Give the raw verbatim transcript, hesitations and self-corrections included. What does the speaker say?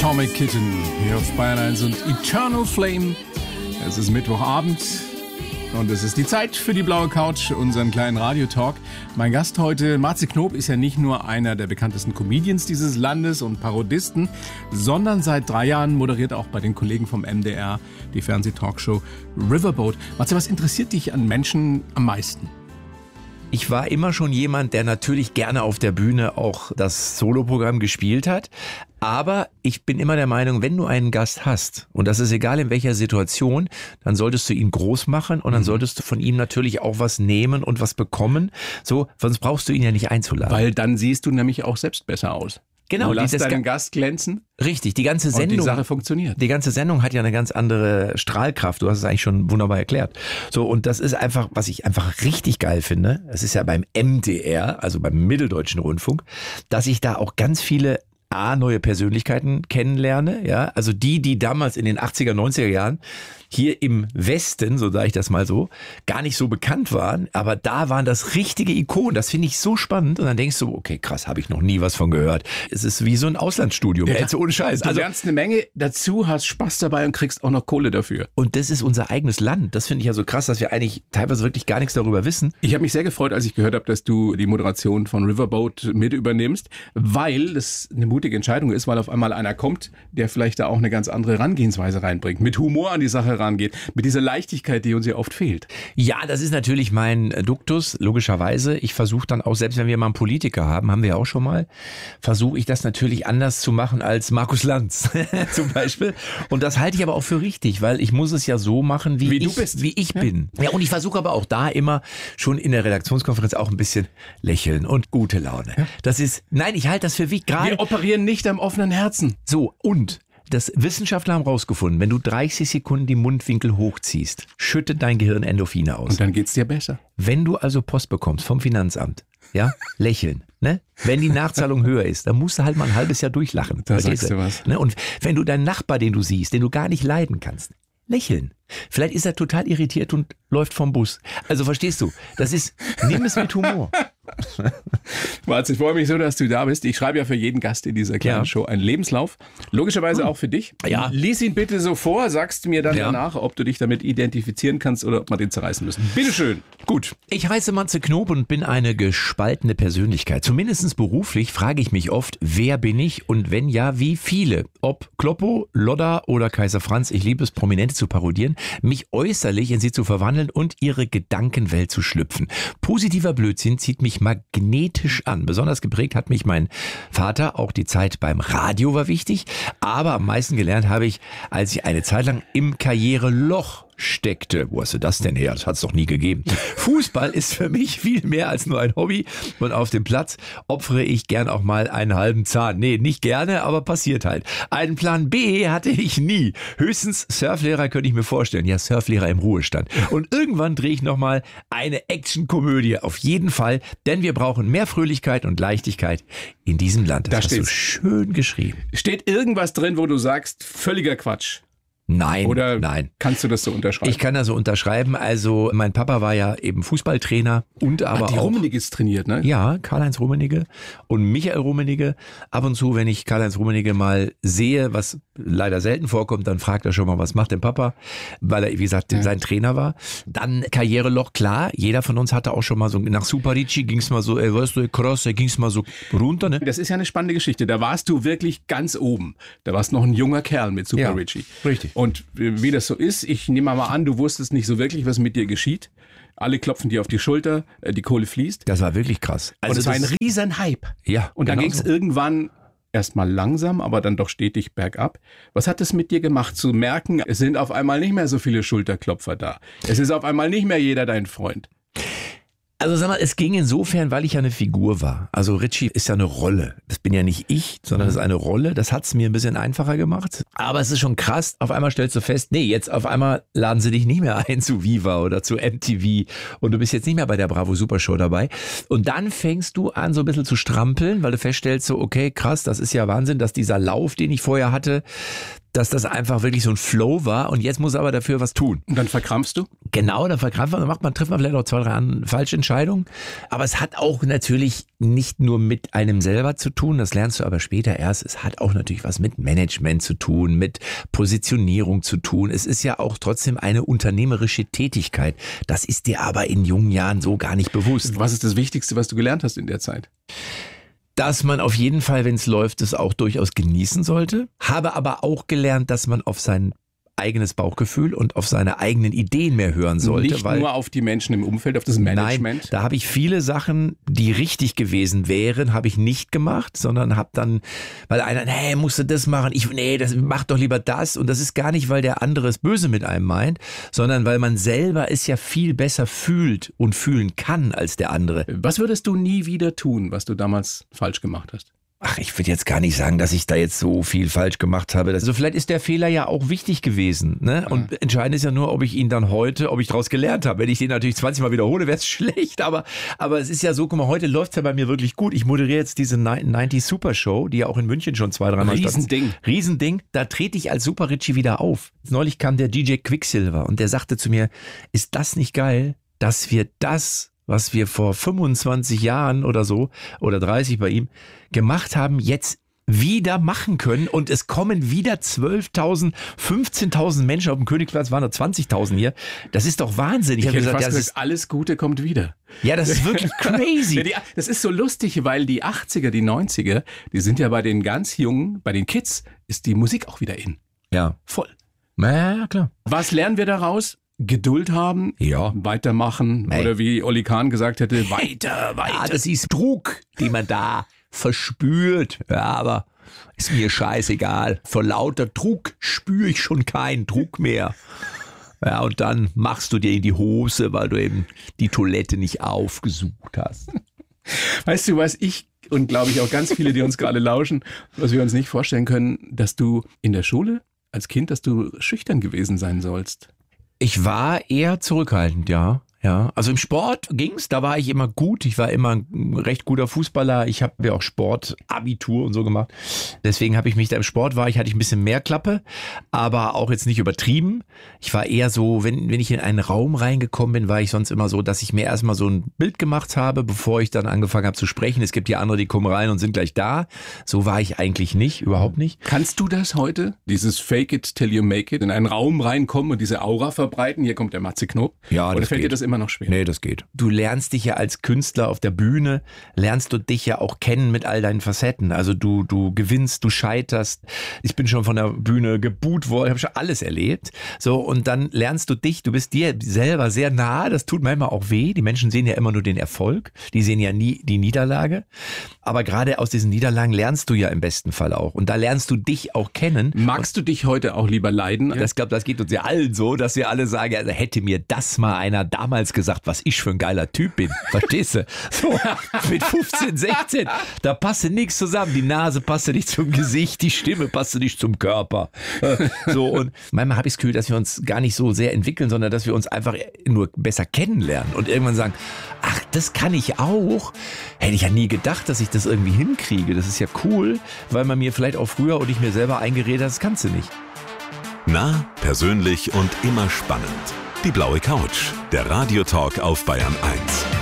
Atomic Kitten hier auf Bayern eins und Eternal Flame. Es ist Mittwochabend und es ist die Zeit für die blaue Couch, unseren kleinen Radiotalk. Mein Gast heute, Matze Knob, ist ja nicht nur einer der bekanntesten Comedians dieses Landes und Parodisten, sondern seit drei Jahren moderiert auch bei den Kollegen vom M D R die Fernsehtalkshow Riverboat. Matze, was interessiert dich an Menschen am meisten? Ich war immer schon jemand, der natürlich gerne auf der Bühne auch das Soloprogramm gespielt hat. Aber ich bin immer der Meinung, wenn du einen Gast hast, und das ist egal in welcher Situation, dann solltest du ihn groß machen und dann solltest du von ihm natürlich auch was nehmen und was bekommen. So, sonst brauchst du ihn ja nicht einzuladen. Weil dann siehst du nämlich auch selbst besser aus. Genau, du lässt die, deinen Ga- Gast glänzen. Richtig, die ganze Sendung. Und die Sache funktioniert. Die ganze Sendung hat ja eine ganz andere Strahlkraft. Du hast es eigentlich schon wunderbar erklärt. So, und das ist einfach, was ich einfach richtig geil finde. Es ist ja beim M D R, also beim Mitteldeutschen Rundfunk, dass ich da auch ganz viele A, neue Persönlichkeiten kennenlerne, ja, also die, die damals in den achtziger, neunziger Jahren hier im Westen, so sage ich das mal so, gar nicht so bekannt waren, aber da waren das richtige Ikonen, das finde ich so spannend und dann denkst du, okay, krass, habe ich noch nie was von gehört. Es ist wie so ein Auslandsstudium, ja, jetzt ohne Scheiß. Du also, lernst eine Menge dazu, hast Spaß dabei und kriegst auch noch Kohle dafür. Und das ist unser eigenes Land, das finde ich ja so krass, dass wir eigentlich teilweise wirklich gar nichts darüber wissen. Ich habe mich sehr gefreut, als ich gehört habe, dass du die Moderation von Riverboat mit übernimmst, weil das eine mutige Entscheidung ist, weil auf einmal einer kommt, der vielleicht da auch eine ganz andere Herangehensweise reinbringt, mit Humor an die Sache rangeht, mit dieser Leichtigkeit, die uns ja oft fehlt. Ja, das ist natürlich mein Duktus, logischerweise. Ich versuche dann auch, selbst wenn wir mal einen Politiker haben, haben wir ja auch schon mal, versuche ich das natürlich anders zu machen als Markus Lanz zum Beispiel. Und das halte ich aber auch für richtig, weil ich muss es ja so machen, wie, wie ich, du bist. wie ich ja. bin. Ja, und ich versuche aber auch da immer schon in der Redaktionskonferenz auch ein bisschen lächeln und gute Laune. Ja. Das ist, nein, ich halte das für wichtig. Wir operieren nicht am offenen Herzen. So, und das Wissenschaftler haben rausgefunden, wenn du dreißig Sekunden die Mundwinkel hochziehst, schüttet dein Gehirn Endorphine aus. Und dann geht's dir besser. Wenn du also Post bekommst vom Finanzamt, ja, lächeln, ne? Wenn die Nachzahlung höher ist, dann musst du halt mal ein halbes Jahr durchlachen. Da sagst du was. Ne? Und wenn du deinen Nachbar, den du siehst, den du gar nicht leiden kannst, lächeln. Vielleicht ist er total irritiert und läuft vom Bus. Also verstehst du, das ist, nimm es mit Humor. Marz, ich freue mich so, dass du da bist. Ich schreibe ja für jeden Gast in dieser kleinen ja. Show einen Lebenslauf. Logischerweise hm. auch für dich. Ja. Lies ihn bitte so vor, sagst mir dann ja. danach, ob du dich damit identifizieren kannst oder ob wir den zerreißen müssen. Bitteschön. Gut. Ich heiße Matze Knob und bin eine gespaltene Persönlichkeit. Zumindest beruflich frage ich mich oft, wer bin ich und wenn ja, wie viele? Ob Kloppo, Lodda oder Kaiser Franz, ich liebe es, Prominente zu parodieren, mich äußerlich in sie zu verwandeln und ihre Gedankenwelt zu schlüpfen. Positiver Blödsinn zieht mich magnetisch an. Besonders geprägt hat mich mein Vater. Auch die Zeit beim Radio war wichtig. Aber am meisten gelernt habe ich, als ich eine Zeit lang im Karriereloch steckte. Wo hast du das denn her? Das hat es doch nie gegeben. Fußball ist für mich viel mehr als nur ein Hobby und auf dem Platz opfere ich gern auch mal einen halben Zahn. Nee, nicht gerne, aber passiert halt. Einen Plan B hatte ich nie. Höchstens Surflehrer könnte ich mir vorstellen. Ja, Surflehrer im Ruhestand. Und irgendwann drehe ich nochmal eine Actionkomödie. Auf jeden Fall, denn wir brauchen mehr Fröhlichkeit und Leichtigkeit in diesem Land. Das da hast du schön geschrieben. Steht irgendwas drin, wo du sagst, völliger Quatsch? Nein, Oder nein. Kannst du das so unterschreiben? Ich kann das so unterschreiben. Also mein Papa war ja eben Fußballtrainer und aber Ach, die auch... Rummeniges trainiert, ne? Ja, Karl-Heinz Rummenigge und Michael Rummenigge. Ab und zu, wenn ich Karl-Heinz Rummenigge mal sehe, was leider selten vorkommt, dann fragt er schon mal, was macht denn Papa? Weil er, wie gesagt, ja. sein Trainer war. Dann Karriereloch, klar. Jeder von uns hatte auch schon mal so, nach Superici ging es mal so, ey, weißt du, Cross, ging es mal so runter, ne? Das ist ja eine spannende Geschichte. Da warst du wirklich ganz oben. Da warst noch ein junger Kerl mit Superici. Ja, richtig. Und wie das so ist, ich nehme mal an, du wusstest nicht so wirklich, was mit dir geschieht. Alle klopfen dir auf die Schulter, die Kohle fließt. Das war wirklich krass. Also und es war ein riesen Hype. Ja. Und dann genau ging es so. irgendwann erstmal langsam, aber dann doch stetig bergab. Was hat es mit dir gemacht, zu merken, es sind auf einmal nicht mehr so viele Schulterklopfer da. Es ist auf einmal nicht mehr jeder dein Freund. Also sag mal, es ging insofern, weil ich ja eine Figur war. Also Richie ist ja eine Rolle. Das bin ja nicht ich, sondern das ist eine Rolle. Das hat es mir ein bisschen einfacher gemacht. Aber es ist schon krass. Auf einmal stellst du fest, nee, jetzt auf einmal laden sie dich nicht mehr ein zu Viva oder zu M T V und du bist jetzt nicht mehr bei der Bravo Supershow dabei. Und dann fängst du an, so ein bisschen zu strampeln, weil du feststellst so, okay, krass, das ist ja Wahnsinn, dass dieser Lauf, den ich vorher hatte, dass das einfach wirklich so ein Flow war und jetzt muss er aber dafür was tun. Und dann verkrampfst du? Genau, dann verkrampft man, dann macht man, trifft man vielleicht auch zwei, drei falsche Entscheidungen. Aber es hat auch natürlich nicht nur mit einem selber zu tun, das lernst du aber später erst. Es hat auch natürlich was mit Management zu tun, mit Positionierung zu tun. Es ist ja auch trotzdem eine unternehmerische Tätigkeit. Das ist dir aber in jungen Jahren so gar nicht bewusst. Was ist das Wichtigste, was du gelernt hast in der Zeit? Dass man auf jeden Fall, wenn es läuft, es auch durchaus genießen sollte. Habe aber auch gelernt, dass man auf sein eigenes Bauchgefühl und auf seine eigenen Ideen mehr hören sollte. Nicht weil, nur auf die Menschen im Umfeld, auf das Management? Nein, da habe ich viele Sachen, die richtig gewesen wären, habe ich nicht gemacht, sondern habe dann, weil einer, nee, musst du das machen, ich, nee, das, mach doch lieber das. Und das ist gar nicht, weil der andere es böse mit einem meint, sondern weil man selber es ja viel besser fühlt und fühlen kann als der andere. Was würdest du nie wieder tun, was du damals falsch gemacht hast? Ach, ich würde jetzt gar nicht sagen, dass ich da jetzt so viel falsch gemacht habe. Also vielleicht ist der Fehler ja auch wichtig gewesen, ne? Und ja. Entscheidend ist ja nur, ob ich ihn dann heute, ob ich daraus gelernt habe. Wenn ich den natürlich zwanzig Mal wiederhole, wäre es schlecht. Aber, aber es ist ja so, guck mal, heute läuft es ja bei mir wirklich gut. Ich moderiere jetzt diese neunzig Super Show, die ja auch in München schon zwei, dreimal stattfindet. Riesending. Riesending. Da trete ich als Super Richie wieder auf. Neulich kam der D J Quicksilver und der sagte zu mir, ist das nicht geil, dass wir das, was wir vor fünfundzwanzig Jahren oder so, oder dreißig bei ihm, gemacht haben, jetzt wieder machen können und es kommen wieder zwölftausend, fünfzehntausend Menschen auf dem Königsplatz, waren noch zwanzigtausend hier. Das ist doch Wahnsinn. Ich, ich habe gesagt, fast ja, das ist, alles Gute kommt wieder. Ja, das ist wirklich crazy. Ja, die, das ist so lustig, weil die achtziger, die neunziger, die sind ja bei den ganz Jungen, bei den Kids, ist die Musik auch wieder in. Ja. Voll. Ja, klar. Was lernen wir daraus? Geduld haben, ja. Weitermachen hey. Oder wie Olli Kahn gesagt hätte, weiter, weiter. Ja, das ist Druck, den man da verspürt. Ja, aber ist mir scheißegal. Vor lauter Druck spüre ich schon keinen Druck mehr. Ja, und dann machst du dir in die Hose, weil du eben die Toilette nicht aufgesucht hast. Weißt du, was ich und glaube ich auch ganz viele, die uns gerade lauschen, was wir uns nicht vorstellen können, dass du in der Schule als Kind, dass du schüchtern gewesen sein sollst. Ich war eher zurückhaltend, ja. Ja, also im Sport ging's, da war ich immer gut. Ich war immer ein recht guter Fußballer. Ich habe ja auch Sportabitur und so gemacht. Deswegen habe ich mich da im Sport war ich, hatte ich ein bisschen mehr Klappe, aber auch jetzt nicht übertrieben. Ich war eher so, wenn, wenn ich in einen Raum reingekommen bin, war ich sonst immer so, dass ich mir erstmal so ein Bild gemacht habe, bevor ich dann angefangen habe zu sprechen. Es gibt ja andere, die kommen rein und sind gleich da. So war ich eigentlich nicht, überhaupt nicht. Kannst du das heute? Dieses Fake it till you make it, in einen Raum reinkommen und diese Aura verbreiten? Hier kommt der Matze Knob. Ja, Oder das fällt geht. dir das immer noch schwer? Nee, das geht. Du lernst dich ja als Künstler auf der Bühne, lernst du dich ja auch kennen mit all deinen Facetten. Also du, du gewinnst, du scheiterst. Ich bin schon von der Bühne geboot worden, habe schon alles erlebt. So, und dann lernst du dich, du bist dir selber sehr nah, das tut manchmal auch weh. Die Menschen sehen ja immer nur den Erfolg, die sehen ja nie die Niederlage. Aber gerade aus diesen Niederlagen lernst du ja im besten Fall auch. Und da lernst du dich auch kennen. Magst du dich heute auch lieber leiden? Ja. Das, glaub, das geht uns ja allen so, dass wir alle sagen, also hätte mir das mal einer damals gesagt, was ich für ein geiler Typ bin. Verstehst du? So, mit fünfzehn, sechzehn, da passte nichts zusammen. Die Nase passte nicht zum Gesicht, die Stimme passte nicht zum Körper. So, und manchmal habe ich das Gefühl, dass wir uns gar nicht so sehr entwickeln, sondern dass wir uns einfach nur besser kennenlernen und irgendwann sagen, ach, das kann ich auch. Hätte ich ja nie gedacht, dass ich das irgendwie hinkriege. Das ist ja cool, weil man mir vielleicht auch früher und ich mir selber eingeredet hat, das kannst du nicht. Nah, persönlich und immer spannend. Die blaue Couch, der Radiotalk auf Bayern eins.